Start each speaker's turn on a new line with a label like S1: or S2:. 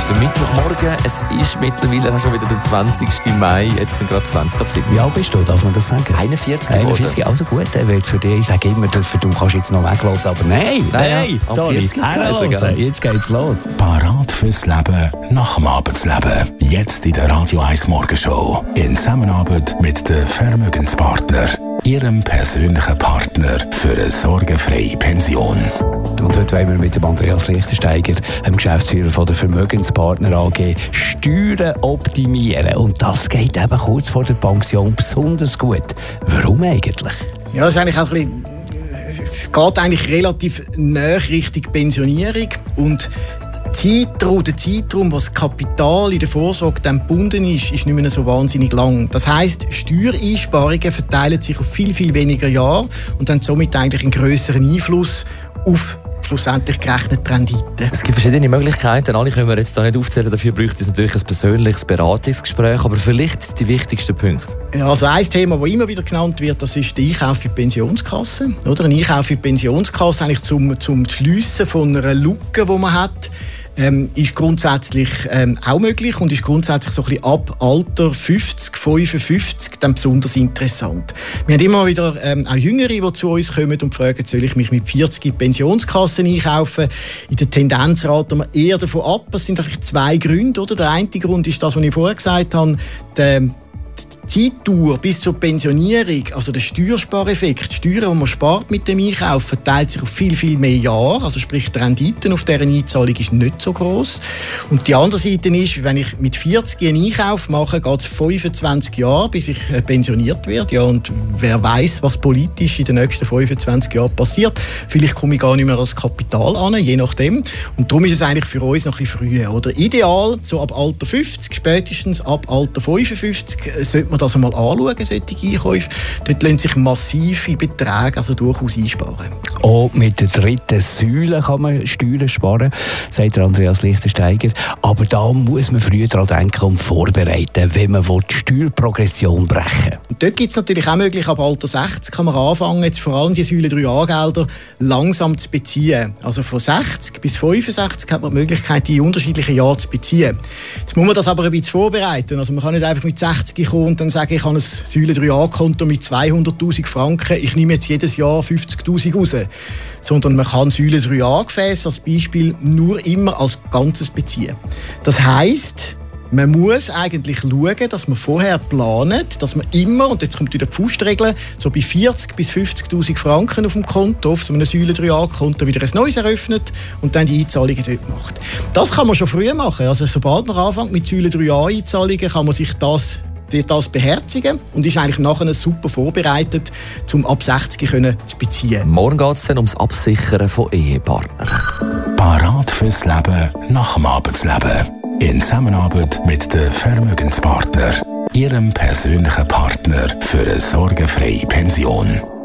S1: der Mittwochmorgen. Es ist mittlerweile schon wieder der 20. Mai. Jetzt sind gerade 20 ab 7.
S2: Wie alt bist du, darf man das sagen?
S1: 41
S2: 41, also gut, jetzt für dich, ich sage immer, du kannst jetzt noch weglassen, aber nein,
S1: am 40
S2: jetzt geht's los.
S3: Parat fürs Leben nach dem Abendsleben. Jetzt in der Radio 1 Morgenshow. In Zusammenarbeit mit den Vermögenspartner. Ihrem persönlichen Partner für eine sorgenfreie Pension.
S2: Und heute wollen wir mit dem Andreas Lichtensteiger, dem Geschäftsführer von der Vermögenspartner AG, Steuern optimieren. Und das geht eben kurz vor der Pension besonders gut. Warum eigentlich?
S4: Ja, das ist eigentlich auch ein bisschen, es geht eigentlich relativ nahe Richtung Pensionierung. Und der Zeitraum, was das Kapital in der Vorsorge dann gebunden ist nicht mehr so wahnsinnig lang. Das heisst, Steuereinsparungen verteilen sich auf viel, viel weniger Jahre und haben somit eigentlich einen grösseren Einfluss auf schlussendlich gerechnete Rendite.
S1: Es gibt verschiedene Möglichkeiten. Alle können wir jetzt da nicht aufzählen. Dafür braucht es natürlich ein persönliches Beratungsgespräch. Aber vielleicht die wichtigsten Punkte.
S4: Ja, also ein Thema, das immer wieder genannt wird, das ist der Einkauf für die Pensionskasse. Oder? Ein Einkauf für die Pensionskasse eigentlich zum Schliessen von einer Lücke, die man hat. Ist grundsätzlich auch möglich und ist grundsätzlich so ein bisschen ab Alter 50, 55 dann besonders interessant. Wir haben immer wieder auch Jüngere, die zu uns kommen und fragen, soll ich mich mit 40 in Pensionskassen einkaufen? In der Tendenz raten wir eher davon ab. Es sind eigentlich zwei Gründe. Oder? Der eine Grund ist das, was ich vorher gesagt habe, die Zeitdauer bis zur Pensionierung, also der Steuerspareffekt, die Steuern, die man spart mit dem Einkauf, verteilt sich auf viel, viel mehr Jahre. Also sprich, die Rendite auf dieser Einzahlung ist nicht so gross. Und die andere Seite ist, wenn ich mit 40 einen Einkauf mache, geht es 25 Jahre, bis ich pensioniert werde. Ja, und wer weiß, was politisch in den nächsten 25 Jahren passiert. Vielleicht komme ich gar nicht mehr an das Kapital an, je nachdem. Und darum ist es eigentlich für uns noch ein bisschen früh. Oder? Ideal, so ab Alter 50, spätestens ab Alter 55, sollte man das einmal anschauen, solche Einkäufe. Dort lassen sich massive Beträge also durchaus einsparen.
S2: Auch mit der dritten Säule kann man Steuern sparen, sagt Andreas Lichtensteiger. Aber da muss man früher daran denken und vorbereiten, wenn man die Steuerprogression brechen will.
S4: Und dort gibt es natürlich auch möglich, ab Alter 60 kann man anfangen, jetzt vor allem die Säule 3a-Gelder langsam zu beziehen. Also von 60 bis 65 hat man die Möglichkeit, die in unterschiedlichen Jahren zu beziehen. Jetzt muss man das aber ein bisschen vorbereiten. Also man kann nicht einfach mit 60 kommen und dann sagen, ich habe ein Säule 3a-Konto mit 200'000 Franken, ich nehme jetzt jedes Jahr 50'000 raus. Sondern man kann Säule 3a-Gefäße als Beispiel nur immer als Ganzes beziehen. Das heisst, man muss eigentlich schauen, dass man vorher plant, dass man immer, und jetzt kommt wieder die Faustregel, so bei 40 bis 50'000 Franken auf dem Konto, auf so einem Säule 3a-Konto wieder ein neues eröffnet und dann die Einzahlungen dort macht. Das kann man schon früher machen. Also sobald man anfängt mit Säule 3a-Einzahlungen, kann man sich das beherzigen und ist eigentlich nachher super vorbereitet, um ab 60 zu beziehen.
S1: Morgen geht es dann ums Absichern von Ehepartnern.
S3: Parat fürs Leben nach dem Abendsleben. In Zusammenarbeit mit den Vermögenspartner. Ihrem persönlichen Partner für eine sorgenfreie Pension.